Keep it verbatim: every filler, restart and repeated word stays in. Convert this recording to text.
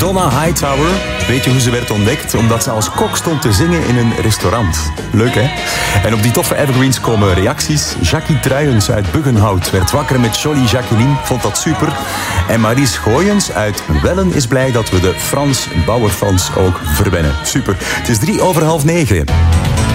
Donna Hightower. Weet je hoe ze werd ontdekt? Omdat ze als kok stond te zingen in een restaurant. Leuk, hè? En op die toffe evergreens komen reacties. Jackie Truijens uit Buggenhout werd wakker met Jolly Jacqueline. Vond dat super. En Maries Gooyens uit Wellen is blij dat we de Frans Bauer-fans ook verwennen. Super. Het is drie over half negen.